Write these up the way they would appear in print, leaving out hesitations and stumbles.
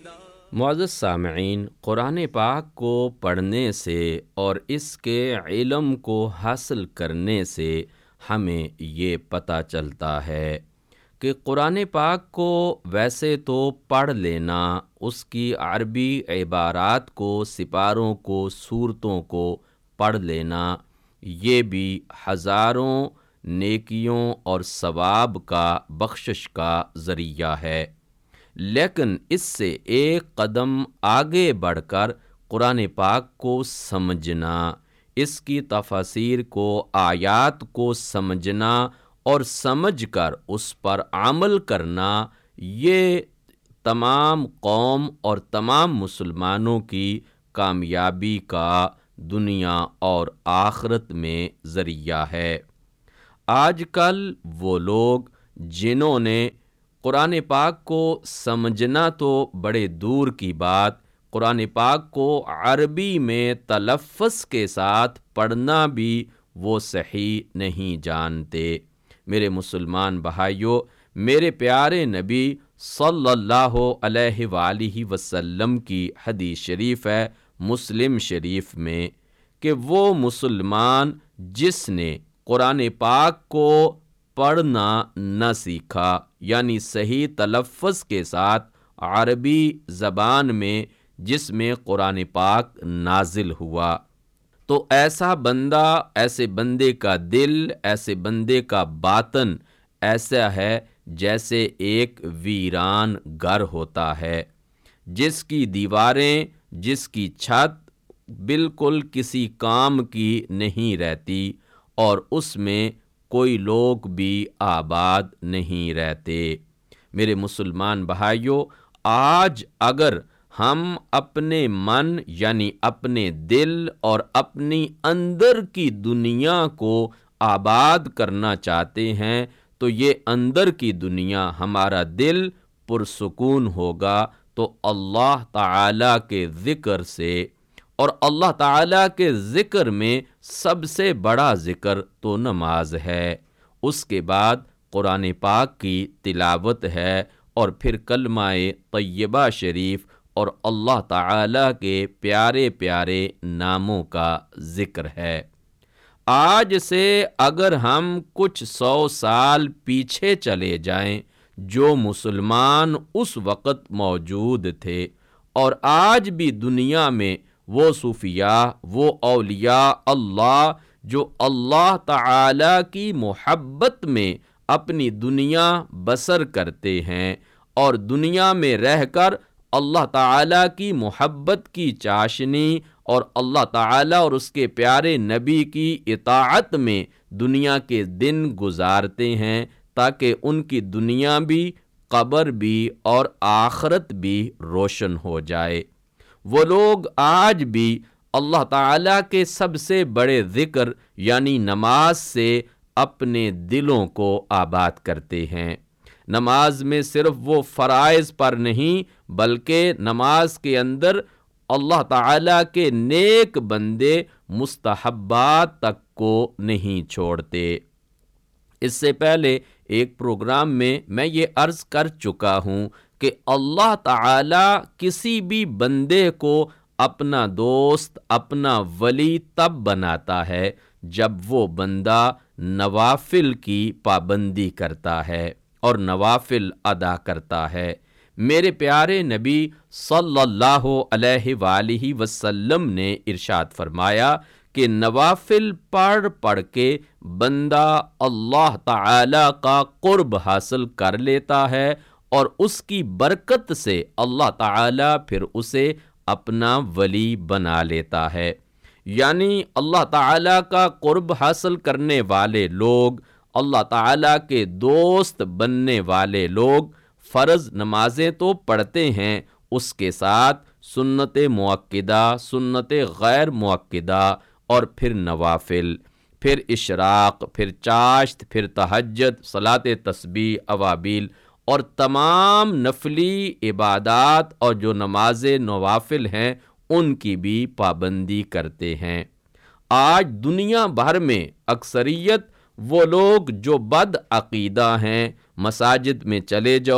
معزز سامعین، قرآن پاک کو پڑھنے سے اور اس کے علم کو حاصل کرنے سے ہمیں یہ پتہ چلتا ہے کہ قرآن پاک کو ویسے تو پڑھ لینا، اس کی عربی عبارات کو، سپاروں کو، صورتوں کو پڑھ لینا، یہ بھی ہزاروں نیکیوں اور ثواب کا، بخشش کا ذریعہ ہے۔ لیکن اس سے ایک قدم آگے بڑھ کر قرآن پاک کو سمجھنا، اس کی تفاسیر کو، آیات کو سمجھنا اور سمجھ کر اس پر عمل کرنا، یہ تمام قوم اور تمام مسلمانوں کی کامیابی کا دنیا اور آخرت میں ذریعہ ہے۔ آج کل وہ لوگ جنہوں نے قرآن پاک کو سمجھنا تو بڑے دور کی بات، قرآن پاک کو عربی میں تلفظ کے ساتھ پڑھنا بھی وہ صحیح نہیں جانتے۔ میرے مسلمان بھائیوں، میرے پیارے نبی صلی اللہ علیہ وآلہ وسلم کی حدیث شریف ہے مسلم شریف میں کہ وہ مسلمان جس نے قرآن پاک کو پڑھنا نہ سیکھا، یعنی صحیح تلفظ کے ساتھ عربی زبان میں جس میں قرآن پاک نازل ہوا، تو ایسا بندہ، ایسے بندے کا دل، ایسے بندے کا باطن ایسا ہے جیسے ایک ویران گھر ہوتا ہے، جس کی دیواریں، جس کی چھت بالکل کسی کام کی نہیں رہتی اور اس میں کوئی لوگ بھی آباد نہیں رہتے۔ میرے مسلمان بھائیوں، آج اگر ہم اپنے من یعنی اپنے دل اور اپنی اندر کی دنیا کو آباد کرنا چاہتے ہیں تو یہ اندر کی دنیا، ہمارا دل پرسکون ہوگا تو اللہ تعالیٰ کے ذکر سے، اور اللہ تعالیٰ کے ذکر میں سب سے بڑا ذکر تو نماز ہے، اس کے بعد قرآن پاک کی تلاوت ہے، اور پھر کلمہ طیبہ شریف اور اللہ تعالیٰ کے پیارے پیارے ناموں کا ذکر ہے۔ آج سے اگر ہم کچھ 100 سال پیچھے چلے جائیں، جو مسلمان اس وقت موجود تھے اور آج بھی دنیا میں وہ صوفیاء، وہ اولیاء اللہ جو اللہ تعالیٰ کی محبت میں اپنی دنیا بسر کرتے ہیں اور دنیا میں رہ کر اللہ تعالیٰ کی محبت کی چاشنی اور اللہ تعالیٰ اور اس کے پیارے نبی کی اطاعت میں دنیا کے دن گزارتے ہیں تاکہ ان کی دنیا بھی، قبر بھی اور آخرت بھی روشن ہو جائے۔ وہ لوگ آج بھی اللہ تعالیٰ کے سب سے بڑے ذکر یعنی نماز سے اپنے دلوں کو آباد کرتے ہیں۔ نماز میں صرف وہ فرائض پر نہیں بلکہ نماز کے اندر اللہ تعالیٰ کے نیک بندے مستحبات تک کو نہیں چھوڑتے۔ اس سے پہلے ایک پروگرام میں یہ عرض کر چکا ہوں کہ اللہ تعالیٰ کسی بھی بندے کو اپنا دوست، اپنا ولی تب بناتا ہے جب وہ بندہ نوافل کی پابندی کرتا ہے اور نوافل ادا کرتا ہے۔ میرے پیارے نبی صلی اللہ علیہ وآلہ وسلم نے ارشاد فرمایا کہ نوافل پڑھ پڑھ کے بندہ اللہ تعالیٰ کا قرب حاصل کر لیتا ہے اور اس کی برکت سے اللہ تعالیٰ پھر اسے اپنا ولی بنا لیتا ہے۔ یعنی اللہ تعالیٰ کا قرب حاصل کرنے والے لوگ، اللہ تعالیٰ کے دوست بننے والے لوگ فرض نمازیں تو پڑھتے ہیں، اس کے ساتھ سنت مؤکدہ، سنت غیر مؤکدہ اور پھر نوافل، پھر اشراق، پھر چاشت، پھر تہجد، صلاۃ تسبیح، اوابیل اور تمام نفلی عبادات اور جو نماز نوافل ہیں ان کی بھی پابندی کرتے ہیں۔ آج دنیا بھر میں اکثریت وہ لوگ جو بد عقیدہ ہیں، مساجد میں چلے جاؤ،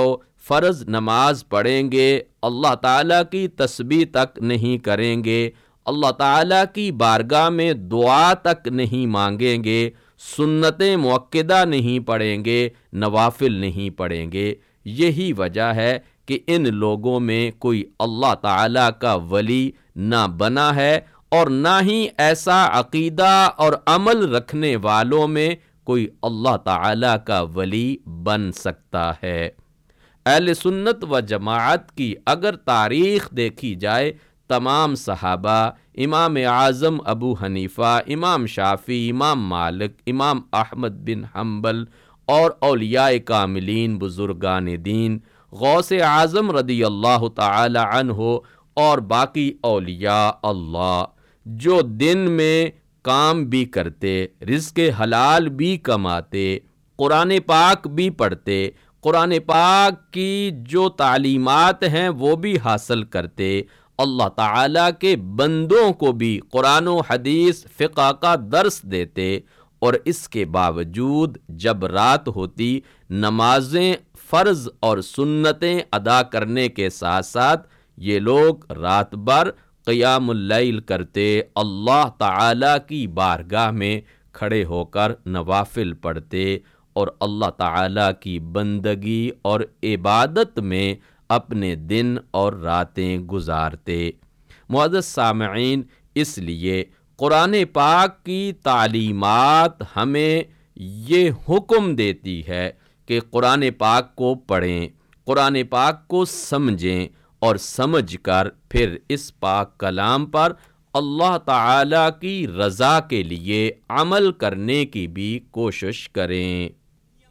فرض نماز پڑھیں گے، اللہ تعالیٰ کی تسبیح تک نہیں کریں گے، اللہ تعالیٰ کی بارگاہ میں دعا تک نہیں مانگیں گے، سنتیں مؤکدہ نہیں پڑھیں گے، نوافل نہیں پڑھیں گے، یہی وجہ ہے کہ ان لوگوں میں کوئی اللہ تعالیٰ کا ولی نہ بنا ہے اور نہ ہی ایسا عقیدہ اور عمل رکھنے والوں میں کوئی اللہ تعالیٰ کا ولی بن سکتا ہے۔ اہل سنت و جماعت کی اگر تاریخ دیکھی جائے، تمام صحابہ، امام اعظم ابو حنیفہ، امام شافعی، امام مالک، امام احمد بن حنبل اور اولیاء کاملین، بزرگان دین، غوث اعظم رضی اللہ تعالی عنہ اور باقی اولیاء اللہ، جو دن میں کام بھی کرتے، رزق حلال بھی کماتے، قرآن پاک بھی پڑھتے، قرآن پاک کی جو تعلیمات ہیں وہ بھی حاصل کرتے، اللہ تعالیٰ کے بندوں کو بھی قرآن و حدیث فقہ کا درس دیتے، اور اس کے باوجود جب رات ہوتی نمازیں فرض اور سنتیں ادا کرنے کے ساتھ ساتھ یہ لوگ رات بھر قیام اللیل کرتے، اللہ تعالیٰ کی بارگاہ میں کھڑے ہو کر نوافل پڑھتے اور اللہ تعالیٰ کی بندگی اور عبادت میں اپنے دن اور راتیں گزارتے۔ معزز سامعین، اس لیے قرآن پاک کی تعلیمات ہمیں یہ حکم دیتی ہے کہ قرآن پاک کو پڑھیں، قرآن پاک کو سمجھیں اور سمجھ کر پھر اس پاک کلام پر اللہ تعالیٰ کی رضا کے لیے عمل کرنے کی بھی کوشش کریں۔